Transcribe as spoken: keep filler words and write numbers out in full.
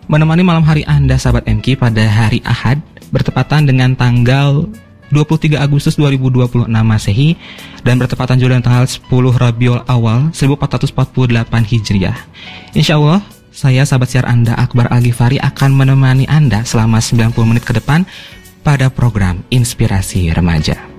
menemani malam hari Anda sahabat M K pada hari Ahad bertepatan dengan tanggal dua puluh tiga Agustus dua ribu dua puluh enam Masehi dan bertepatan juga dengan tanggal sepuluh Rabiul Awal seribu empat ratus empat puluh delapan Hijriah. Insyaallah saya sahabat siar Anda Akbar Al-Ghifari akan menemani Anda selama sembilan puluh menit ke depan pada program Inspirasi Remaja.